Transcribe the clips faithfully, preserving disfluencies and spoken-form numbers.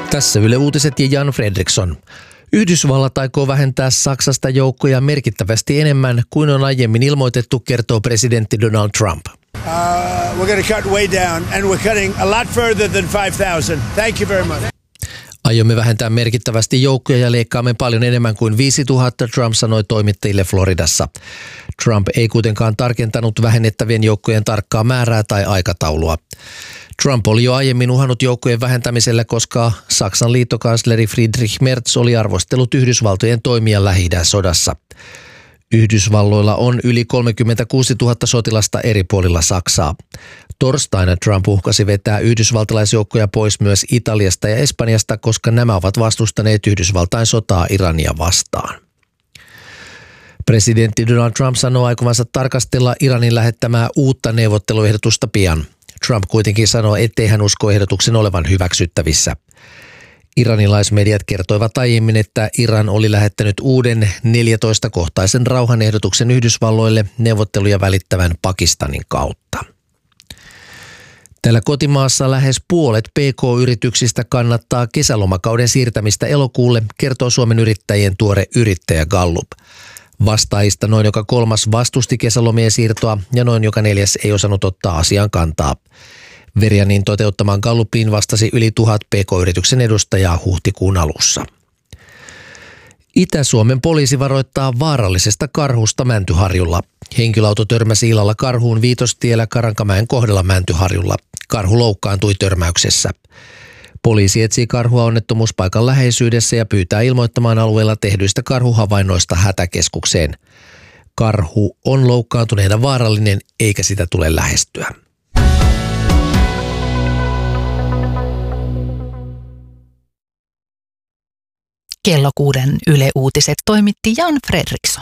Tässä Yle Uutiset ja Jan Fredriksson. Yhdysvallat aikoo vähentää Saksasta joukkoja merkittävästi enemmän kuin on aiemmin ilmoitettu, kertoo presidentti Donald Trump. Uh, we're going to cut way down and we're cutting a lot further than five thousand. Thank you very much. Aiomme vähentää merkittävästi joukkoja ja leikkaamme paljon enemmän kuin viisituhatta, Trump sanoi toimittajille Floridassa. Trump ei kuitenkaan tarkentanut vähennettävien joukkojen tarkkaa määrää tai aikataulua. Trump oli jo aiemmin uhannut joukkojen vähentämisellä, koska Saksan liittokansleri Friedrich Merz oli arvostellut Yhdysvaltojen toimia Lähi-idän sodassa. Yhdysvalloilla on yli kolmekymmentäkuusituhatta sotilasta eri puolilla Saksaa. Torstaina Trump uhkasi vetää yhdysvaltalaisjoukkoja pois myös Italiasta ja Espanjasta, koska nämä ovat vastustaneet Yhdysvaltain sotaa Irania vastaan. Presidentti Donald Trump sanoo aikovansa tarkastella Iranin lähettämää uutta neuvotteluehdotusta pian. Trump kuitenkin sanoo, ettei hän usko ehdotuksen olevan hyväksyttävissä. Iranilaismediat kertoivat aiemmin, että Iran oli lähettänyt uuden neljätoista-kohtaisen rauhanehdotuksen Yhdysvalloille neuvotteluja välittävän Pakistanin kautta. Täällä kotimaassa lähes puolet P K-yrityksistä kannattaa kesälomakauden siirtämistä elokuulle, kertoo Suomen Yrittäjien tuore yrittäjägallup. Vastaajista noin joka kolmas vastusti kesälomien siirtoa ja noin joka neljäs ei osannut ottaa asiaan kantaa. Verianin toteuttamaan gallupiin vastasi yli tuhat P K-yrityksen edustajaa huhtikuun alussa. Itä-Suomen poliisi varoittaa vaarallisesta karhusta Mäntyharjulla. Henkilöauto törmäsi illalla karhuun Viitostiellä Karankamäen kohdalla Mäntyharjulla. Karhu loukkaantui törmäyksessä. Poliisi etsii karhua onnettomuuspaikan läheisyydessä ja pyytää ilmoittamaan alueella tehdyistä karhuhavainnoista hätäkeskukseen. Karhu on loukkaantuneena vaarallinen eikä sitä tule lähestyä. Kello kuuden Yle Uutiset toimitti Jan Fredriksson.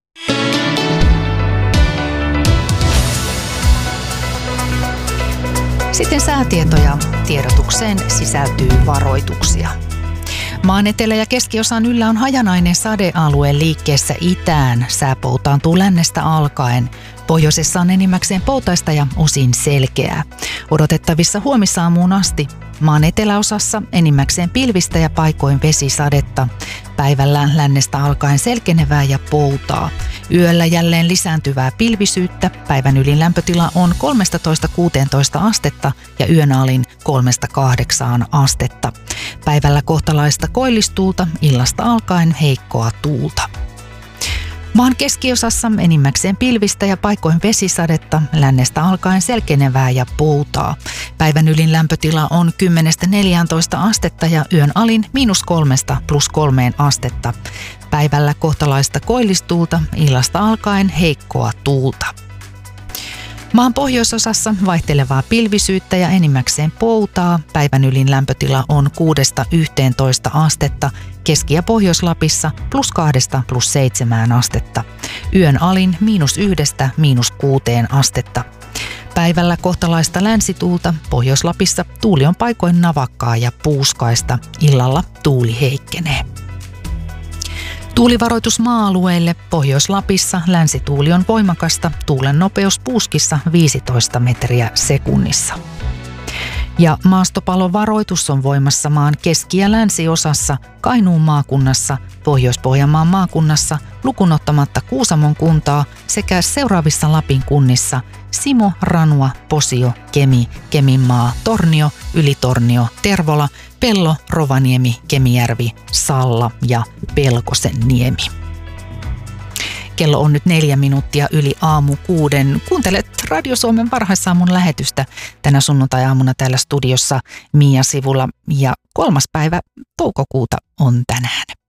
Sitten säätietoja. Tiedotukseen sisältyy varoituksia. Maan etelä- ja keskiosan yllä on hajanainen sadealue liikkeessä itään. Sää poutaantuu lännestä alkaen. Pohjoisessa on enimmäkseen poutaista ja osin selkeää. Odotettavissa huomisaamuun asti. Maan eteläosassa enimmäkseen pilvistä ja paikoin vesisadetta. Päivällä lännestä alkaen selkenevää ja poutaa. Yöllä jälleen lisääntyvää pilvisyyttä. Päivän ylin lämpötila on kolmetoista kuusitoista astetta ja yön alin kolmesta kahdeksaan astetta. Päivällä kohtalaista koillistuulta, illasta alkaen heikkoa tuulta. Maan keskiosassa enimmäkseen pilvistä ja paikoin vesisadetta, lännestä alkaen selkenevää ja poutaa. Päivän ylin lämpötila on kymmenestä neljääntoista astetta ja yön alin miinus kolmesta plus kolmeen astetta. Päivällä kohtalaista koillistuulta, illasta alkaen heikkoa tuulta. Maan pohjoisosassa vaihtelevaa pilvisyyttä ja enimmäkseen poutaa. Päivän ylin lämpötila on kuudesta yhteentoista astetta. Keski- ja Pohjois-Lapissa plus kahdesta plus seitsemään astetta. Yön alin miinus yhdestä miinus kuuteen astetta. Päivällä kohtalaista länsituulta. Pohjois-Lapissa tuuli on paikoin navakkaa ja puuskaista. Illalla tuuli heikkenee. Tuulivaroitus maa-alueille. Pohjois-Lapissa länsituuli on voimakasta, tuulen nopeus puuskissa viisitoista metriä sekunnissa. Ja maastopalovaroitus on voimassa maan keski- ja länsiosassa, Kainuun maakunnassa, Pohjois-Pohjanmaan maakunnassa, lukunottamatta Kuusamon kuntaa sekä seuraavissa Lapin kunnissa Simo, Ranua, Posio, Kemi, Keminmaa, Tornio, Ylitornio, Tervola, Pello, Rovaniemi, Kemijärvi, Salla ja Pelkosenniemi. Kello on nyt neljä minuuttia yli aamu kuuden. Kuuntelet Radio Suomen varhaisaamun lähetystä tänä sunnuntai-aamuna täällä studiossa Mia Sivulla ja kolmas päivä toukokuuta on tänään.